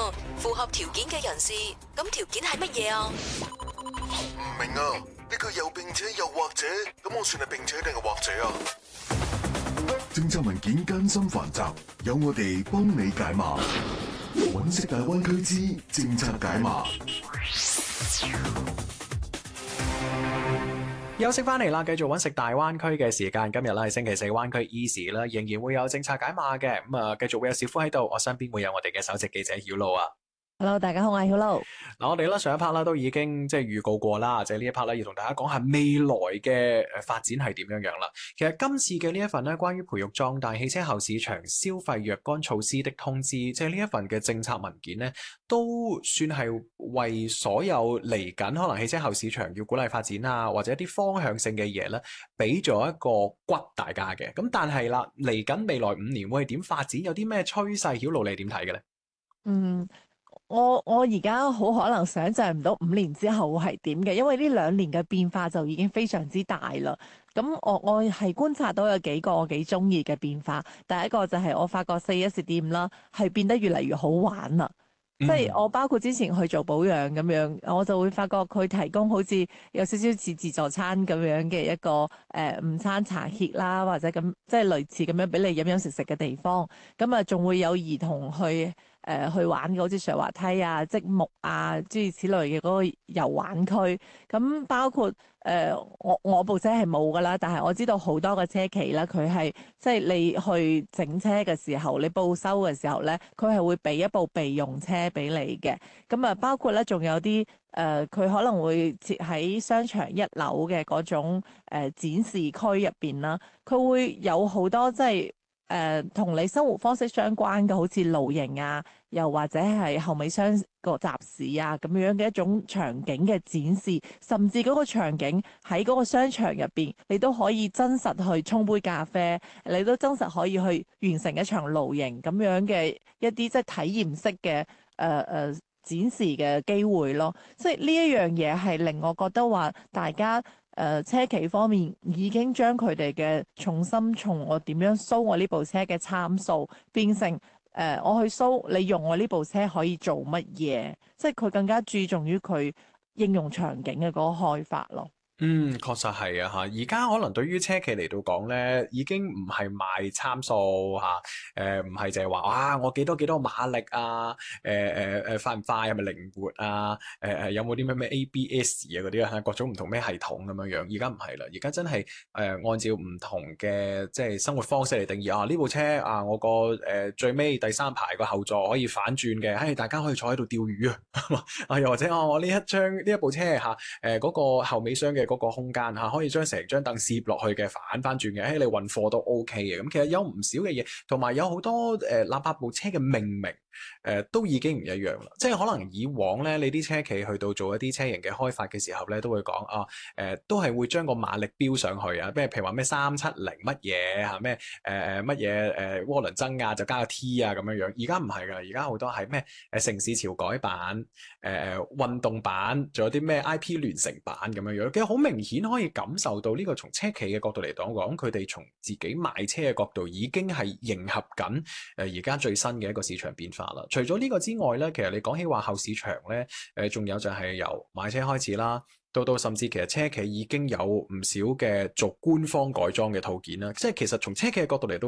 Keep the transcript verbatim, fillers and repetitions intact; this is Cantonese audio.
喎，符合條件嘅人士，咁條件係乜嘢啊？ 唔明啊，呢個又並且又或者，咁我算係並且定係或者啊？政策文件艱辛繁雜，有我哋幫你解碼。揾食大灣區之政策解碼。 休息翻嚟啦，繼續揾食大灣區嘅時間。今日咧係星期四，灣區 Easy 啦，仍然會有政策解碼嘅。咁啊，繼續會有小夫喺度，我身邊會有我哋嘅首席記者曉露啊。 Hello， 大家好，我係曉露。 嗱，我哋咧上一 part 啦都已經即係預告過啦，即係呢一 part 咧要同大家講下未來嘅誒發展係點樣樣啦。其實今次嘅呢一份咧關於培育壯大汽車後市場消費若干措施的通知，即係呢一份嘅政策文件咧，都算係為所有嚟緊可能汽車後市場要鼓勵發展啊，或者一啲方向性嘅嘢咧，俾咗一個骨大家嘅。咁但係啦，嚟緊未來五年會係點發展？有啲咩趨勢？曉露你點睇嘅咧？ 嗯。我我而家好可能想象唔到五年之後係點嘅，因為呢兩年嘅變化就已經非常之大啦。咁我我係觀察到有幾個我幾中意嘅變化。第一個就係我發覺四 S 店啦，係變得越嚟越好玩啦。嗯、即係我包括之前去做保養咁樣，我就會發覺佢提供好似有少少似自助餐咁樣嘅一個誒、呃、午餐茶歇啦，或者咁即係類似咁樣俾你飲飲食食嘅地方。咁啊，仲會有兒童去誒、呃、去玩嘅，好似上滑梯啊、積木啊諸如此類嘅嗰個遊玩區。咁包括誒、呃、我我部車係冇噶啦，但係我知道好多個車企啦，佢係即係你去整車嘅時候，你報收嘅時候咧，佢係會俾一部備用車俾你嘅。咁啊，包括咧仲有啲誒，佢、呃、可能會設喺商場一樓嘅嗰種、呃、展示區入邊啦，佢會有好多即係誒同你生活方式相關嘅，好似露營啊，又或者係後尾箱個集市啊咁樣嘅一種場景嘅展示，甚至嗰個場景喺嗰個商場入邊，你都可以真實去沖杯咖啡，你都真實可以去完成一場露營咁樣嘅一啲即係體驗式嘅誒誒展示嘅機會咯。即係呢一樣嘢係令我覺得話大家誒、呃、車企方面已經將佢哋嘅重心從我點樣搜我呢部車嘅參數變成誒、呃、我去搜你用我呢部車可以做乜嘢，即係佢更加注重於佢應用場景嘅嗰個開發咯。 嗯，確實係啊吓，而家可能對於車企嚟到講咧，已經唔係賣參數吓，誒唔係淨係話哇我幾多幾多馬力啊，誒誒誒快唔快，係咪靈活啊，誒、呃、誒有冇啲咩咩 A B S 啊嗰啲啊，各種唔同咩系統咁樣樣，而家唔係啦，而家真係誒、呃、按照唔同嘅即係生活方式嚟定義啊，呢部車啊我個誒、呃、最尾第三排個後座可以反轉嘅，唉、哎、大家可以坐喺度釣魚啊，啊又或者啊我呢一張呢一部車吓，誒、啊、嗰、呃那個後尾箱嘅。嗰個空間嚇可以將成張凳攝落去嘅，反翻轉嘅，誒你運貨都 OK 嘅。咁其實有唔少嘅嘢，同埋有好多誒，哪怕部車嘅命名誒、呃、都已經唔一樣啦。即係可能以往咧，你啲車企去到做一啲車型嘅開發嘅時候咧，都會講啊誒、呃，都係會將個馬力標上去啊，咩譬如話咩三七零乜嘢嚇咩誒誒乜嘢誒渦輪增壓就加個 T 啊咁樣樣。而家唔係㗎，而家好多係咩誒城市潮改版、誒、呃、運動版，仲有啲咩 I P 聯成版咁樣樣。其實好明顯可以感受到呢個從車企嘅角度嚟講，講佢哋從自己賣車嘅角度已經係迎合緊誒而家最新嘅一個市場變化啦。除咗呢個之外咧，其實你講起話後市場咧，誒仲有就係由買車開始啦，到到甚至其實車企已經有唔少嘅做官方改裝嘅套件啦。即係其實從車企嘅角度嚟到